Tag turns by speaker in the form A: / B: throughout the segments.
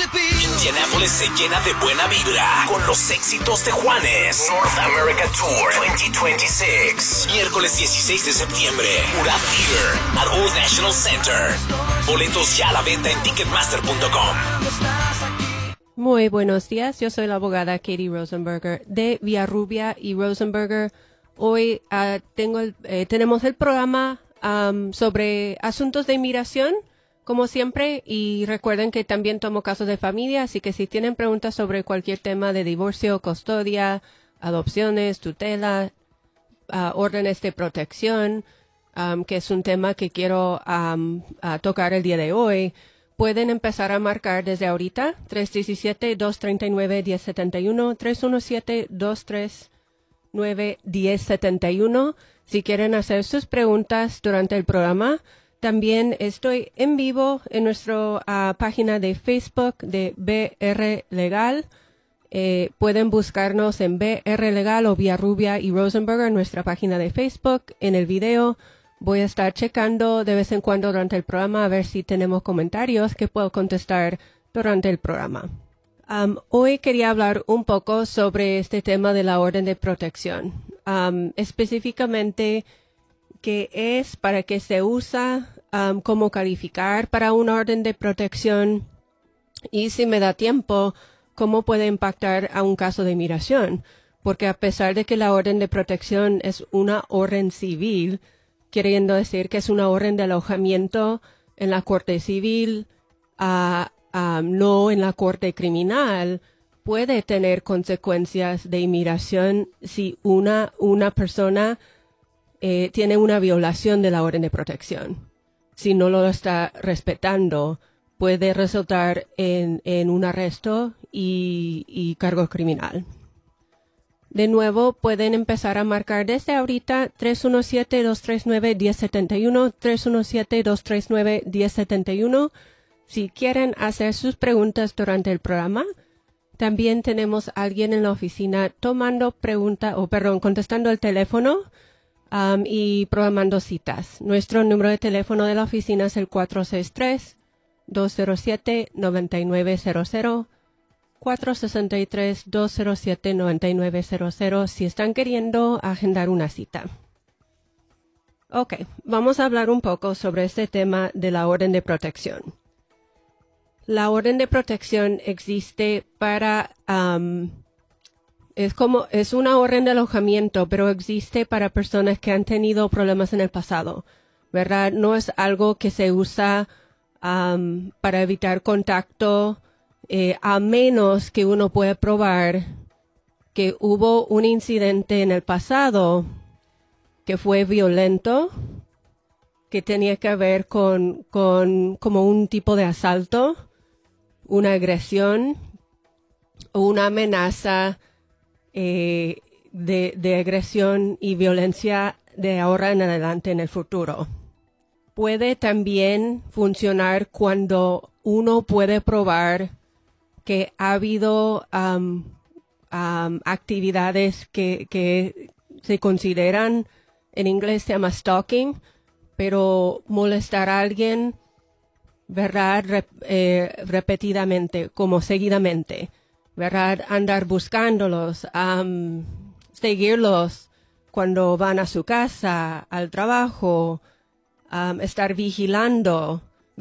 A: Indianápolis se llena de buena vibra con los éxitos de Juanes. North America Tour 2026. Miércoles 16 de septiembre. Murat Theater at Old National Center. Boletos ya a la venta en Ticketmaster.com.
B: Muy buenos días, yo soy la abogada Katie Rosenberger de Villarrubia y Rosenberger. Hoy tenemos el programa sobre asuntos de inmigración, como siempre, y recuerden que también tomo casos de familia, así que si tienen preguntas sobre cualquier tema de divorcio, custodia, adopciones, tutela, órdenes de protección, que es un tema que quiero tocar el día de hoy, pueden empezar a marcar desde ahorita, 317-239-1071, 317-239-1071. Si quieren hacer sus preguntas durante el programa, también estoy en vivo en nuestra página de Facebook de BR Legal. Pueden buscarnos en BR Legal o Villarrubia y Rosenberger en nuestra página de Facebook. En el video voy a estar checando de vez en cuando durante el programa a ver si tenemos comentarios que puedo contestar durante el programa. Hoy quería hablar un poco sobre este tema de la orden de protección. Específicamente, qué es, para qué se usa, cómo calificar para una orden de protección y, si me da tiempo, cómo puede impactar a un caso de inmigración. Porque a pesar de que la orden de protección es una orden civil, queriendo decir que es una orden de alojamiento en la corte civil, no en la corte criminal, puede tener consecuencias de inmigración si una persona tiene una violación de la orden de protección. Si no lo está respetando, puede resultar en un arresto y cargo criminal. De nuevo, pueden empezar a marcar desde ahorita 317-239-1071, 317-239-1071. Si quieren hacer sus preguntas durante el programa, también tenemos a alguien en la oficina contestando el teléfono y programando citas. Nuestro número de teléfono de la oficina es el 463-207-9900. 463-207-9900 si están queriendo agendar una cita. Ok, vamos a hablar un poco sobre este tema de la orden de protección. La orden de protección existe para, es una orden de alojamiento, pero existe para personas que han tenido problemas en el pasado, ¿verdad? No es algo que se usa para evitar contacto, a menos que uno pueda probar que hubo un incidente en el pasado que fue violento, que tenía que ver con como un tipo de asalto, una agresión o una amenaza de agresión y violencia de ahora en adelante en el futuro. Puede también funcionar cuando uno puede probar que ha habido actividades que se consideran, en inglés se llama stalking, pero molestar a alguien, ¿verdad? Repetidamente, como seguidamente, ¿verdad? Andar buscándolos, seguirlos cuando van a su casa, al trabajo, estar vigilando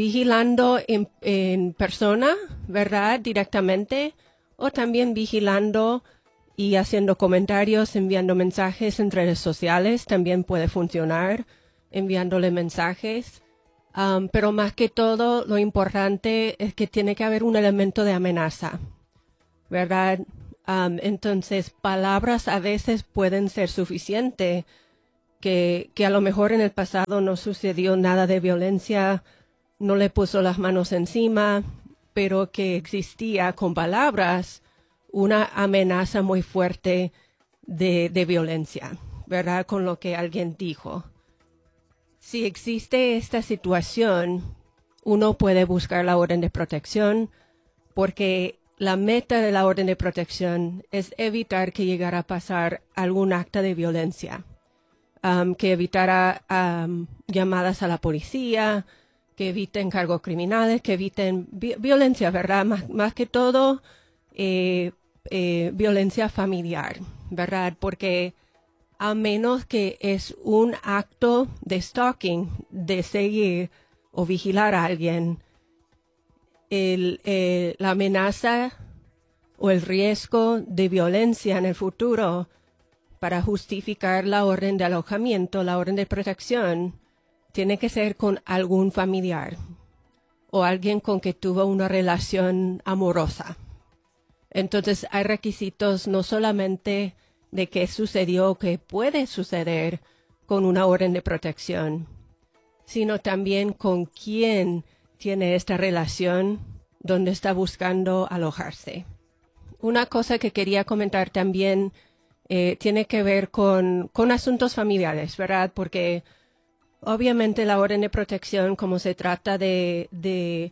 B: en persona, ¿verdad? Directamente, o también vigilando y haciendo comentarios, enviando mensajes en redes sociales, también puede funcionar, enviándole mensajes. Pero más que todo, lo importante es que tiene que haber un elemento de amenaza, ¿verdad? Entonces, palabras a veces pueden ser suficientes, que a lo mejor en el pasado no sucedió nada de violencia, no le puso las manos encima, pero que existía con palabras una amenaza muy fuerte de violencia, ¿verdad? Con lo que alguien dijo. Si existe esta situación, uno puede buscar la orden de protección, porque la meta de la orden de protección es evitar que llegara a pasar algún acto de violencia, que evitara llamadas a la policía, que eviten cargos criminales, que eviten violencia, ¿verdad? Más que todo, violencia familiar, ¿verdad? Porque a menos que es un acto de stalking, de seguir o vigilar a alguien, la amenaza o el riesgo de violencia en el futuro para justificar la orden de alojamiento, la orden de protección, tiene que ser con algún familiar o alguien con que tuvo una relación amorosa. Entonces hay requisitos no solamente de qué sucedió o qué puede suceder con una orden de protección, sino también con quién tiene esta relación donde está buscando alojarse. Una cosa que quería comentar también tiene que ver con asuntos familiares, ¿verdad? Porque obviamente la orden de protección, como se trata de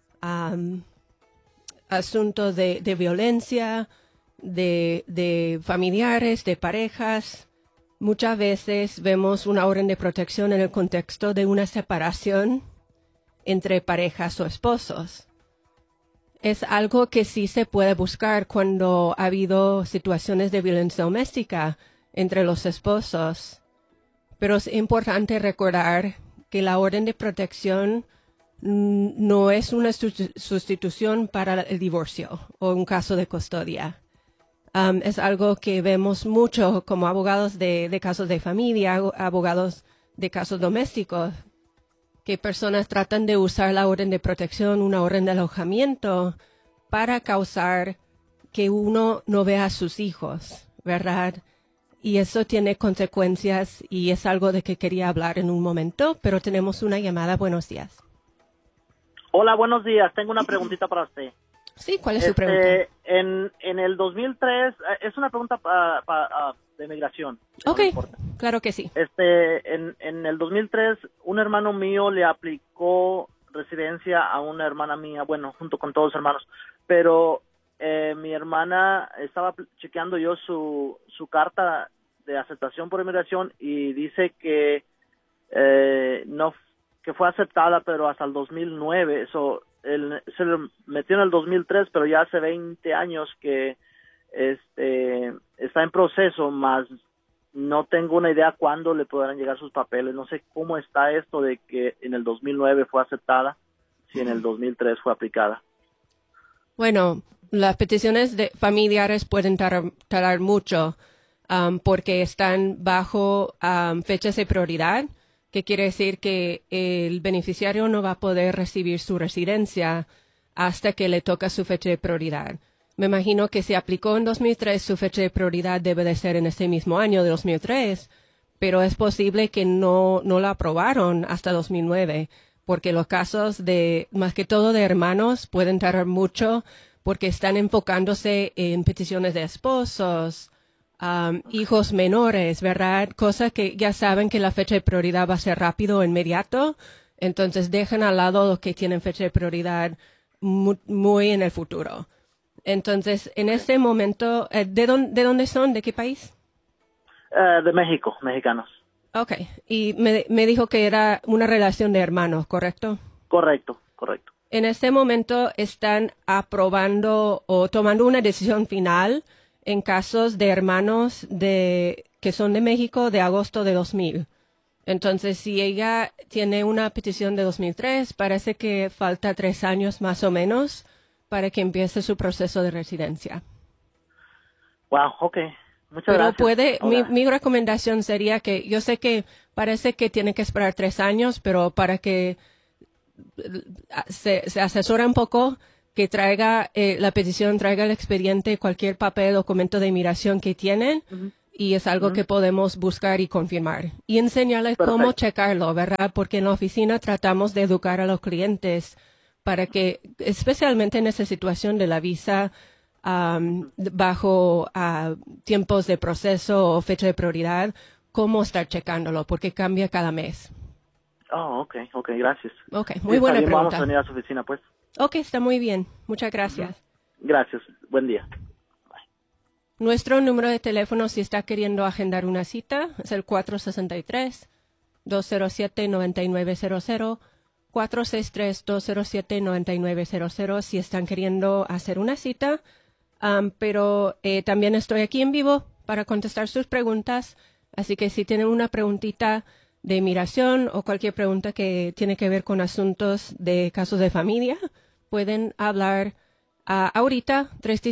B: asuntos de violencia, de familiares, de parejas, muchas veces vemos una orden de protección en el contexto de una separación entre parejas o esposos. Es algo que sí se puede buscar cuando ha habido situaciones de violencia doméstica entre los esposos, pero es importante recordar que la orden de protección no es una sustitución para el divorcio o un caso de custodia. Es algo que vemos mucho como abogados de casos de familia, abogados de casos domésticos, que personas tratan de usar la orden de protección, una orden de alojamiento, para causar que uno no vea a sus hijos, ¿verdad? Y eso tiene consecuencias y es algo de que quería hablar en un momento, pero tenemos una llamada. Buenos días.
C: Hola, buenos días. Tengo una preguntita para usted.
B: Sí, ¿cuál es su pregunta?
C: En el 2003, es una pregunta de migración.
B: Ok, claro que sí.
C: En el 2003, un hermano mío le aplicó residencia a una hermana mía, bueno, junto con todos los hermanos, pero mi hermana estaba chequeando yo su carta de aceptación por inmigración y dice que que fue aceptada, pero hasta el 2009, eso se lo metió en el 2003, pero ya hace 20 años que está en proceso, más no tengo una idea cuándo le podrán llegar sus papeles. No sé cómo está esto de que en el 2009 fue aceptada, si en el 2003 fue aplicada.
B: Bueno, las peticiones de familiares pueden tardar mucho porque están bajo fechas de prioridad, que quiere decir que el beneficiario no va a poder recibir su residencia hasta que le toca su fecha de prioridad. Me imagino que si aplicó en 2003, su fecha de prioridad debe de ser en ese mismo año de 2003, pero es posible que no la aprobaron hasta 2009, porque los casos más que todo de hermanos, pueden tardar mucho porque están enfocándose en peticiones de esposos, hijos menores, ¿verdad? Cosas que ya saben que la fecha de prioridad va a ser rápido o inmediato, entonces dejan al lado los que tienen fecha de prioridad muy en el futuro. Entonces, en ese momento, ¿de dónde son? ¿De qué país?
C: De México, mexicanos.
B: Okay, y me dijo que era una relación de hermanos, ¿correcto?
C: Correcto.
B: En este momento están aprobando o tomando una decisión final en casos de hermanos que son de México de agosto de 2000. Entonces, si ella tiene una petición de 2003, parece que falta 3 años más o menos para que empiece su proceso de residencia.
C: Wow, ok. Muchas gracias.
B: Mi recomendación sería que, yo sé que parece que tiene que esperar 3 años, pero para que se asesore un poco, que traiga la petición, traiga el expediente, cualquier papel, documento de inmigración que tienen, y es algo que podemos buscar y confirmar. Y enseñarles cómo checarlo, ¿verdad? Porque en la oficina tratamos de educar a los clientes para que, especialmente en esa situación de la visa, bajo tiempos de proceso o fecha de prioridad, cómo estar checándolo, porque cambia cada mes.
C: Oh, ok, gracias.
B: Ok, muy buena pregunta.
C: Vamos a venir a su oficina, pues.
B: Ok, está muy bien. Muchas gracias.
C: Gracias, buen día. Bye.
B: Nuestro número de teléfono, si está queriendo agendar una cita, es el 463-207-9900, 463-207-9900 si están queriendo hacer una cita. Pero también estoy aquí en vivo para contestar sus preguntas. Así que si tienen una preguntita de inmigración o cualquier pregunta que tiene que ver con asuntos de casos de familia, pueden hablar ahorita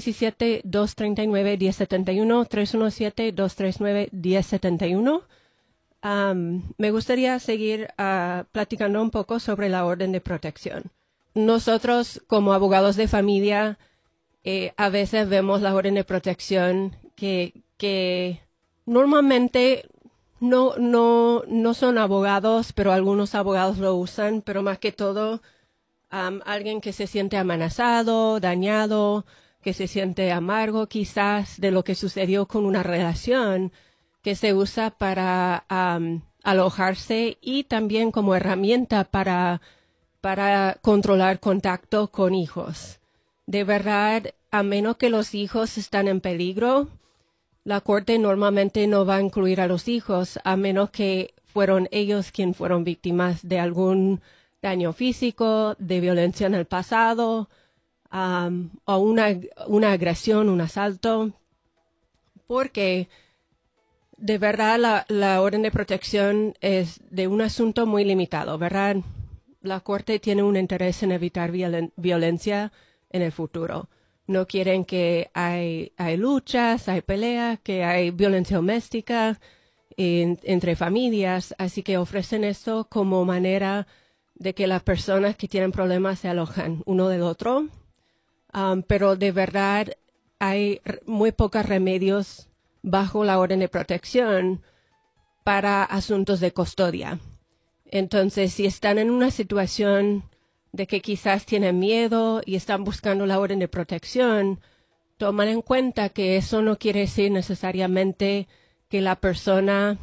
B: 317-239-1071, 317-239-1071. Me gustaría seguir platicando un poco sobre la orden de protección. Nosotros, como abogados de familia, a veces vemos la orden de protección que normalmente no son abogados, pero algunos abogados lo usan, pero más que todo alguien que se siente amenazado, dañado, que se siente amargo quizás de lo que sucedió con una relación, que se usa para alojarse y también como herramienta para controlar contacto con hijos. De verdad, a menos que los hijos están en peligro, la corte normalmente no va a incluir a los hijos, a menos que fueron ellos quienes fueron víctimas de algún daño físico, de violencia en el pasado, o una agresión, un asalto, porque de verdad la orden de protección es de un asunto muy limitado, ¿verdad? La corte tiene un interés en evitar violencia en el futuro. No quieren que hay luchas, hay peleas, que hay violencia doméstica entre familias, así que ofrecen esto como manera de que las personas que tienen problemas se alojan uno del otro, pero de verdad hay muy pocos remedios bajo la orden de protección para asuntos de custodia. Entonces, si están en una situación de que quizás tienen miedo y están buscando la orden de protección, toman en cuenta que eso no quiere decir necesariamente que la persona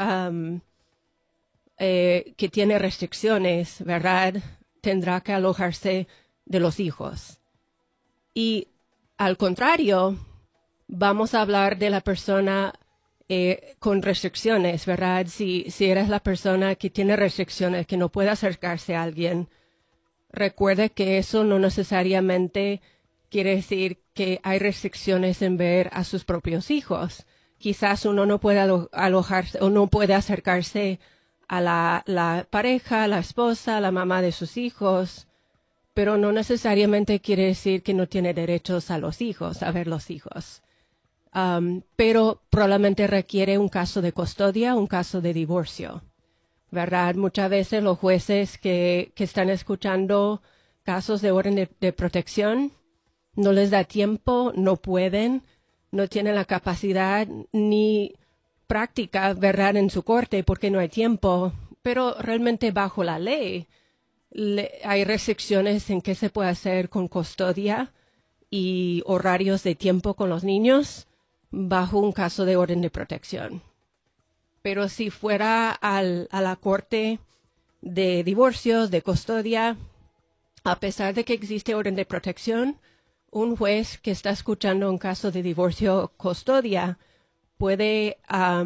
B: que tiene restricciones, ¿verdad?, tendrá que alojarse de los hijos. Y al contrario, vamos a hablar de la persona con restricciones, ¿verdad? Si eres la persona que tiene restricciones, que no puede acercarse a alguien, recuerde que eso no necesariamente quiere decir que hay restricciones en ver a sus propios hijos. Quizás uno no puede alojarse o no puede acercarse a la pareja, la esposa, la mamá de sus hijos, pero no necesariamente quiere decir que no tiene derechos a los hijos, a ver los hijos. Pero probablemente requiere un caso de custodia, un caso de divorcio, ¿verdad? Muchas veces los jueces que están escuchando casos de orden de protección no les da tiempo, no pueden, no tienen la capacidad ni práctica, ¿verdad?, en su corte porque no hay tiempo, pero realmente bajo la ley hay restricciones en qué se puede hacer con custodia y horarios de tiempo con los niños bajo un caso de orden de protección. Pero si fuera a la corte de divorcios, de custodia, a pesar de que existe orden de protección, un juez que está escuchando un caso de divorcio o custodia puede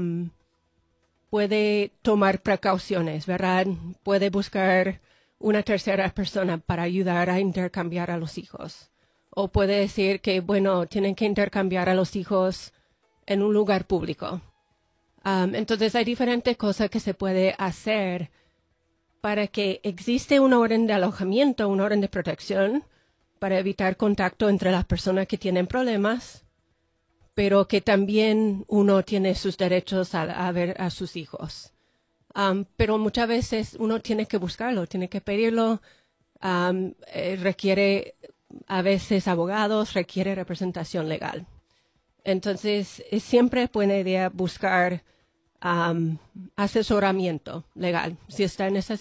B: tomar precauciones, ¿verdad? Puede buscar una tercera persona para ayudar a intercambiar a los hijos. O puede decir que, bueno, tienen que intercambiar a los hijos en un lugar público. Entonces hay diferentes cosas que se puede hacer para que existe una orden de alojamiento, una orden de protección para evitar contacto entre las personas que tienen problemas, pero que también uno tiene sus derechos a ver a sus hijos. Pero muchas veces uno tiene que buscarlo, tiene que pedirlo, requiere a veces abogados, requiere representación legal. Entonces, es siempre buena idea buscar asesoramiento legal si está en esa